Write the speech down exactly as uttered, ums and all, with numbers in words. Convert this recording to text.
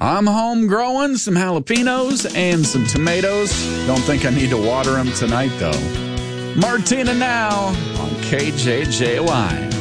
I'm home growing some jalapenos and some tomatoes. Don't think I need to water them tonight, though. Martina now on K J J Y.